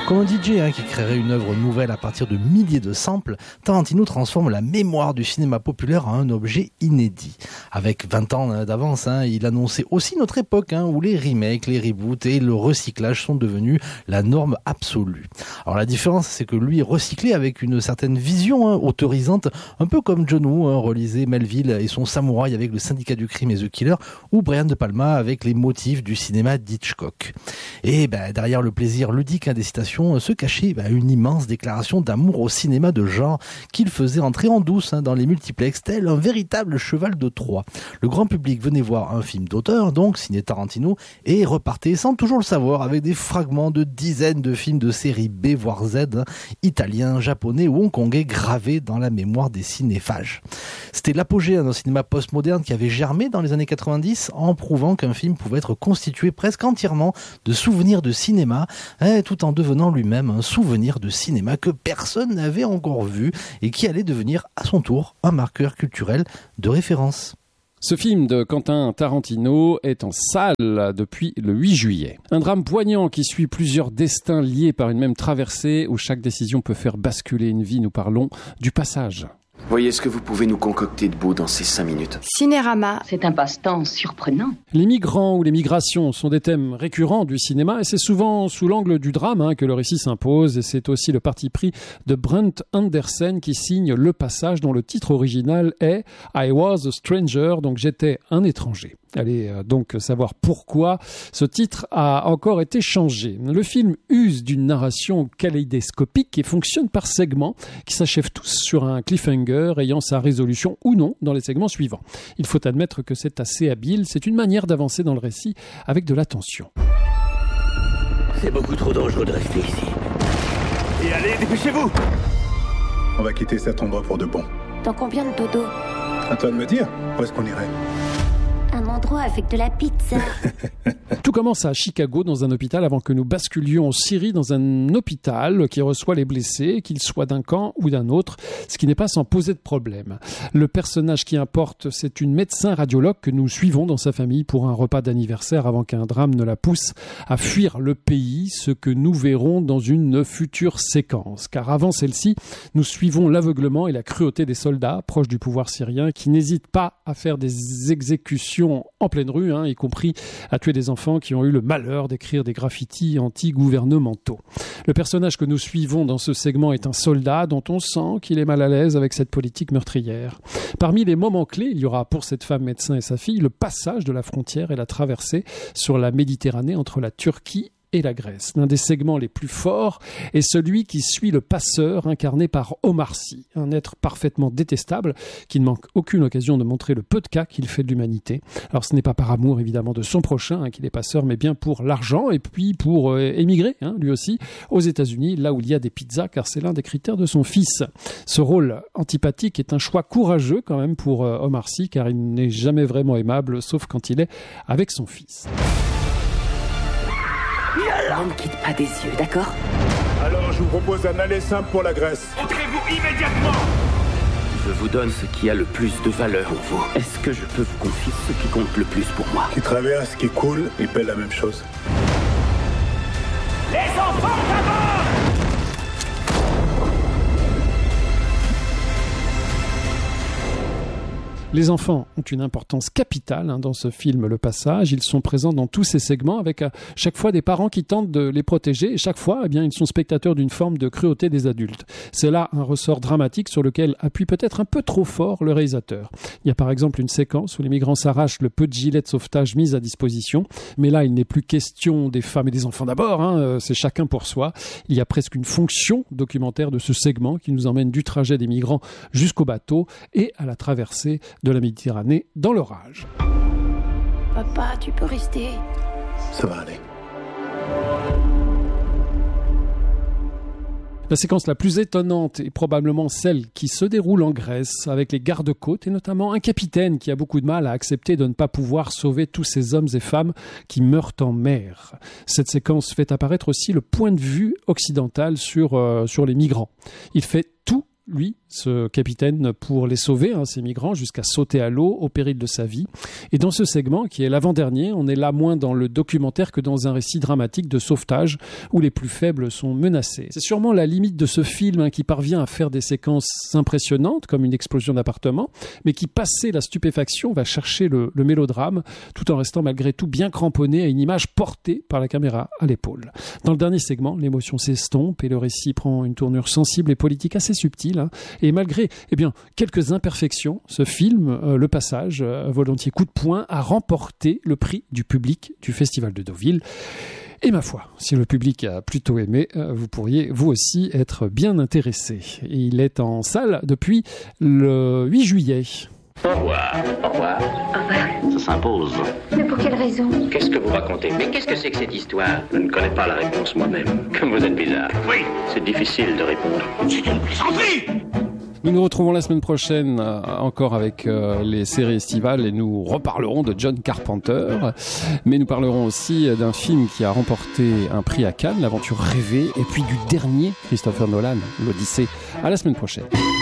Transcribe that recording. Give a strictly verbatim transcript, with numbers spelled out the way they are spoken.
Comme un D J hein, qui créerait une œuvre nouvelle à partir de milliers de samples, Tarantino transforme la mémoire du cinéma populaire en un objet inédit. Avec vingt ans d'avance, hein, il annonçait aussi notre époque hein, où les remakes, les reboots et le recyclage sont devenus la norme absolue. Alors la différence, c'est que lui recyclait avec une certaine vision hein, autorisante, un peu comme John Woo hein, relisait Melville et son samouraï avec le syndicat du crime et The Killer, ou Brian De Palma avec les motifs du cinéma d'Hitchcock. Et ben, derrière le plaisir ludique hein, des citations, se cachait bah, une immense déclaration d'amour au cinéma de genre qu'il faisait entrer en douce hein, dans les multiplexes tel un véritable cheval de Troie. Le grand public venait voir un film d'auteur, donc signé Tarantino, et repartait sans toujours le savoir avec des fragments de dizaines de films de série B voire Z, hein, italiens, japonais ou hongkongais gravés dans la mémoire des cinéphages. C'était l'apogée hein, d'un cinéma postmoderne qui avait germé dans les années quatre-vingt-dix en prouvant qu'un film pouvait être constitué presque entièrement de souvenirs de cinéma hein, tout en devenant lui-même un souvenir de cinéma que personne n'avait encore vu et qui allait devenir à son tour un marqueur culturel de référence. Ce film de Quentin Tarantino est en salle depuis le huit juillet. Un drame poignant qui suit plusieurs destins liés par une même traversée où chaque décision peut faire basculer une vie. Nous parlons du Passage. Voyez ce que vous pouvez nous concocter de beau dans ces cinq minutes. Cinérama, c'est un passe-temps surprenant. Les migrants ou les migrations sont des thèmes récurrents du cinéma et c'est souvent sous l'angle du drame hein, que le récit s'impose et c'est aussi le parti pris de Brent Anderson qui signe Le Passage dont le titre original est I Was a Stranger, donc j'étais un étranger. Allez euh, donc savoir pourquoi ce titre a encore été changé. Le film use d'une narration kaléidoscopique et fonctionne par segments qui s'achèvent tous sur un cliffhanger ayant sa résolution ou non dans les segments suivants. Il faut admettre que c'est assez habile, c'est une manière d'avancer dans le récit avec de la tension. C'est beaucoup trop dangereux de rester ici. Et allez, dépêchez-vous! On va quitter cet endroit pour de bon. Dans combien de dodo? À toi de me dire, où est-ce qu'on irait? Un endroit avec de la pizza. Tout commence à Chicago dans un hôpital avant que nous basculions en Syrie dans un hôpital qui reçoit les blessés, qu'ils soient d'un camp ou d'un autre, ce qui n'est pas sans poser de problème. Le personnage qui importe, c'est une médecin radiologue que nous suivons dans sa famille pour un repas d'anniversaire avant qu'un drame ne la pousse à fuir le pays, ce que nous verrons dans une future séquence. Car avant celle-ci, nous suivons l'aveuglement et la cruauté des soldats proches du pouvoir syrien qui n'hésitent pas à faire des exécutions en pleine rue, hein, y compris à tuer des enfants qui ont eu le malheur d'écrire des graffitis anti-gouvernementaux. Le personnage que nous suivons dans ce segment est un soldat dont on sent qu'il est mal à l'aise avec cette politique meurtrière. Parmi les moments clés, il y aura pour cette femme médecin et sa fille le passage de la frontière et la traversée sur la Méditerranée entre la Turquie et la Grèce. L'un des segments les plus forts est celui qui suit le passeur incarné par Omar Sy, un être parfaitement détestable qui ne manque aucune occasion de montrer le peu de cas qu'il fait de l'humanité. Alors ce n'est pas par amour évidemment de son prochain hein, qu'il est passeur, mais bien pour l'argent et puis pour euh, émigrer hein, lui aussi aux États-Unis, là où il y a des pizzas, car c'est l'un des critères de son fils. Ce rôle antipathique est un choix courageux quand même pour euh, Omar Sy, car il n'est jamais vraiment aimable, sauf quand il est avec son fils. On ne quitte pas des yeux, d'accord? Alors je vous propose un aller simple pour la Grèce. Entrez-vous immédiatement! Je vous donne ce qui a le plus de valeur pour vous. Est-ce que je peux vous confier ce qui compte le plus pour moi? Qui traverse, qui coule, ils paient la même chose. Les enfants d'abord! Les enfants ont une importance capitale hein, dans ce film Le Passage. Ils sont présents dans tous ces segments avec à chaque fois des parents qui tentent de les protéger et chaque fois eh bien, ils sont spectateurs d'une forme de cruauté des adultes. C'est là un ressort dramatique sur lequel appuie peut-être un peu trop fort le réalisateur. Il y a par exemple une séquence où les migrants s'arrachent le peu de gilets de sauvetage mis à disposition, mais là il n'est plus question des femmes et des enfants d'abord, hein, c'est chacun pour soi. Il y a presque une fonction documentaire de ce segment qui nous emmène du trajet des migrants jusqu'au bateau et à la traversée de la Méditerranée dans l'orage. Papa, tu peux rester? Ça va aller. La séquence la plus étonnante est probablement celle qui se déroule en Grèce avec les gardes-côtes et notamment un capitaine qui a beaucoup de mal à accepter de ne pas pouvoir sauver tous ces hommes et femmes qui meurent en mer. Cette séquence fait apparaître aussi le point de vue occidental sur, euh, sur les migrants. Il fait tout lui, ce capitaine, pour les sauver, hein, ces migrants, jusqu'à sauter à l'eau au péril de sa vie. Et dans ce segment, qui est l'avant-dernier, on est là moins dans le documentaire que dans un récit dramatique de sauvetage où les plus faibles sont menacés. C'est sûrement la limite de ce film, hein, qui parvient à faire des séquences impressionnantes, comme une explosion d'appartement, mais qui, passé la stupéfaction, va chercher le, le mélodrame, tout en restant malgré tout bien cramponné à une image portée par la caméra à l'épaule. Dans le dernier segment, l'émotion s'estompe et le récit prend une tournure sensible et politique assez subtile, hein, et malgré eh bien, quelques imperfections, ce film, euh, Le Passage, euh, volontiers coup de poing, a remporté le prix du public du Festival de Deauville. Et ma foi, si le public a plutôt aimé, euh, vous pourriez vous aussi être bien intéressé. Et il est en salle depuis le huit juillet. Au revoir. Au revoir. Au revoir. Ça s'impose. Mais pour quelle raison? Qu'est-ce que vous racontez? Mais qu'est-ce que c'est que cette histoire? Je ne connais pas la réponse moi-même. Comme vous êtes bizarre. Oui. C'est difficile de répondre. C'est une plaisanterie! Nous nous retrouvons la semaine prochaine euh, encore avec euh, les séries estivales et nous reparlerons de John Carpenter. Mais nous parlerons aussi d'un film qui a remporté un prix à Cannes, L'Aventure rêvée, et puis du dernier Christopher Nolan, L'Odyssée. À la semaine prochaine.